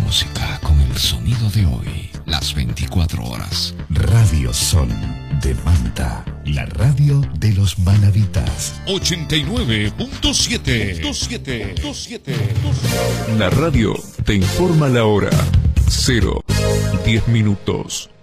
música con el sonido de hoy, las 24 horas. Radio Sol de Manta, la radio de los manavitas. 89.7. La radio te informa la hora. 0:10.